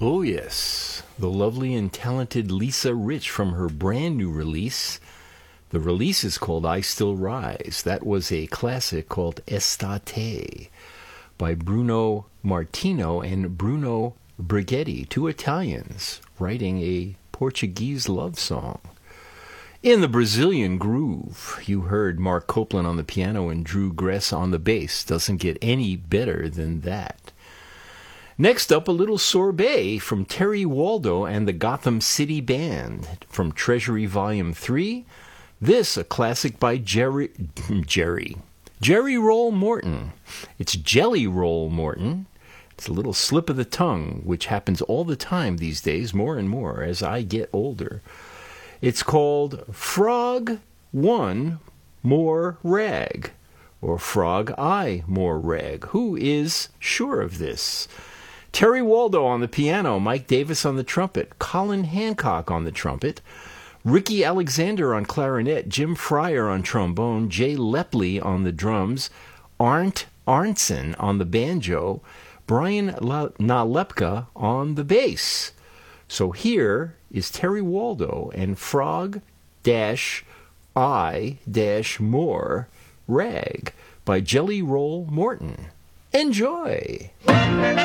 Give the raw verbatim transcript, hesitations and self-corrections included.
Oh, yes. The lovely and talented Lisa Rich from her brand new release. The release is called I Still Rise. That was a classic called Estate by Bruno Martino and Bruno Brighetti, two Italians, writing a Portuguese love song. In the Brazilian groove, you heard Mark Copeland on the piano and Drew Gress on the bass. Doesn't get any better than that. Next up, a little sorbet from Terry Waldo and the Gotham City Band from Treasury Volume three. This, a classic by Jerry, Jerry, Jerry Roll Morton. It's Jelly Roll Morton. It's a little slip of the tongue, which happens all the time these days, more and more as I get older. It's called Frog One More Rag, or Frog I More Rag. Who is sure of this? Terry Waldo on the piano, Mike Davis on the trumpet, Colin Hancock on the trumpet, Ricky Alexander on clarinet, Jim Fryer on trombone, Jay Lepley on the drums, Arndt Arntzen on the banjo, Brian La- Nalepka on the bass. So here is Terry Waldo and Frog dash I dash More Rag by Jelly Roll Morton. Enjoy!